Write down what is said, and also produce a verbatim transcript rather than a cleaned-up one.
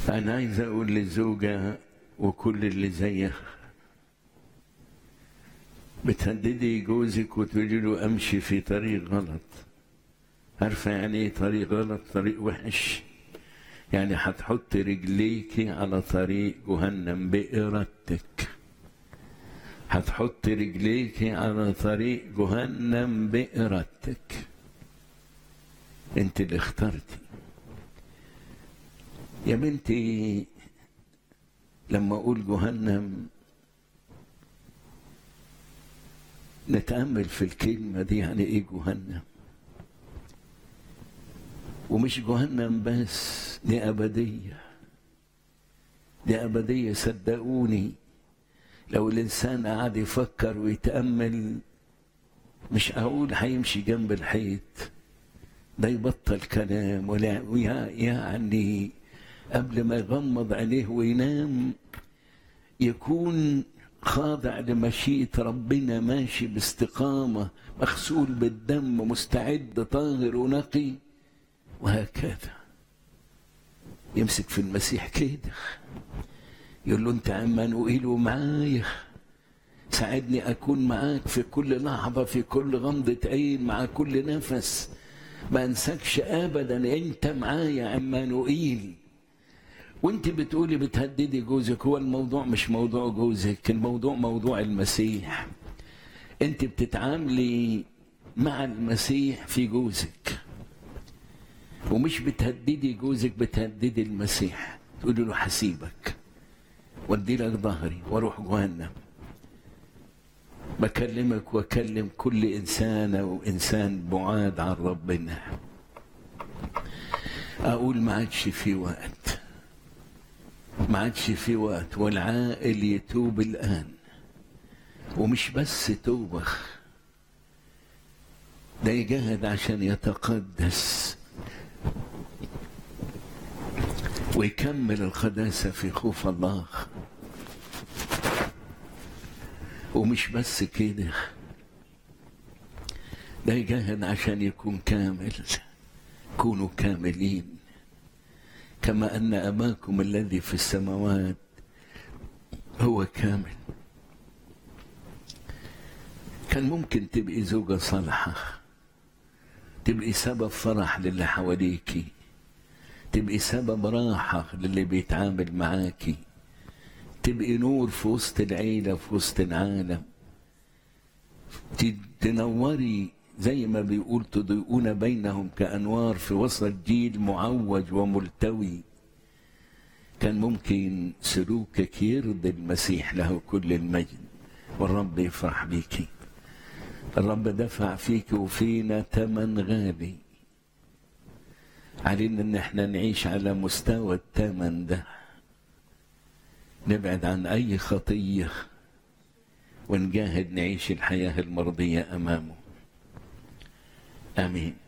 أنا عايز أقول للزوجة وكل اللي زيها، بتهددي جوزك وتقولي له أمشي في طريق غلط. عارفة يعني إيه طريق غلط؟ طريق وحش، يعني هتحط رجليكي على طريق جهنم بإرادتك. هتحط رجليكي على طريق جهنم بإرادتك، انت اللي اخترتي. يا بنتي لما اقول جهنم نتأمل في الكلمة دي، يعني ايه جهنم؟ ومش جهنم بس، دي أبدية، دي أبدية. صدقوني لو الإنسان قاعد يفكر ويتأمل مش أقول هيمشي جنب الحيط، ده يبطل كلام، ولا يعني قبل ما يغمض عليه وينام يكون خاضع لمشيئة ربنا، ماشي باستقامة، مغسول بالدم، مستعد، طاهر ونقي، وهكذا. يمسك في المسيح كده يقول له انت عمانوئيل ومعايا، ساعدني اكون معاك في كل لحظة، في كل غمضة عين، مع كل نفس، ما انساكش ابدا، انت معايا عمانوئيل. وانت بتقولي بتهددي جوزك، هو الموضوع مش موضوع جوزك، الموضوع موضوع المسيح. انت بتتعاملي مع المسيح في جوزك، ومش بتهددي جوزك، بتهددي المسيح. تقولي له هسيبك وادي لك ظهري واروح جهنم. بكلمك واكلم كل انسانه وانسان بعاد عن ربنا، اقول ما عادش في وقت، ما عادش في وقت، والعاقل يتوب الان. ومش بس توبه، ده يجاهد عشان يتقدس ويكمل القداسة في خوف الله. ومش بس كده، ده يجاهد عشان يكون كامل. كونوا كاملين كما أن أباكم الذي في السماوات هو كامل. كان ممكن تبقي زوجة صالحة، تبقي سبب فرح للي حواليكي، تبقي سبب راحة للي بيتعامل معاكي، تبقي نور في وسط العيلة، في وسط العالم، تنوري زي ما بيقول تضيئون بينهم كأنوار في وسط جيل معوج وملتوي. كان ممكن سلوكك يرضي المسيح، له كل المجد، والرب يفرح بيكي. الرب دفع فيك وفينا ثمن غالي، علينا ان احنا نعيش على مستوى الثمن ده، نبعد عن اي خطيه ونجاهد نعيش الحياه المرضيه امامه. امين.